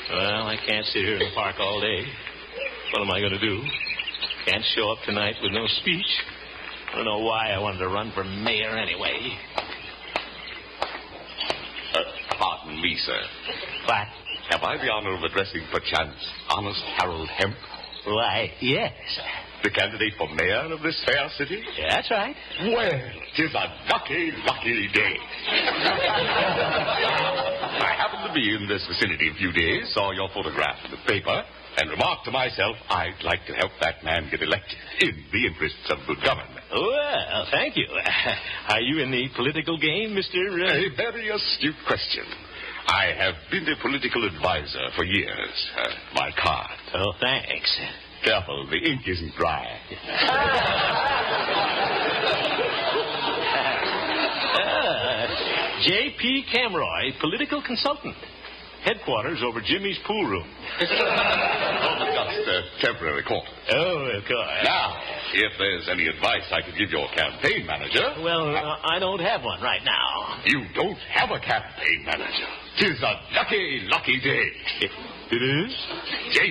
Well, I can't sit here in the park all day. What am I going to do? Can't show up tonight with no speech. I don't know why I wanted to run for mayor anyway. Pardon me, sir. What? Have I the honor of addressing, perchance, honest Harold Hemp? Why, yes. The candidate for mayor of this fair city? Yeah, that's right. Well, 'tis a lucky, lucky day. I happened to be in this vicinity a few days, saw your photograph in the paper, and remarked to myself, I'd like to help that man get elected in the interests of good government. Well, thank you. Are you in the political game, Mr. A very astute question. I have been a political advisor for years. My card. Oh, thanks. Careful, the ink isn't dry. J.P. Camroy, political consultant. Headquarters over Jimmy's pool room. Just a temporary quarter. Oh, of course. Now, if there's any advice I could give your campaign manager... Well, I don't have one right now. You don't have a campaign manager. 'Tis a lucky, lucky day. It is?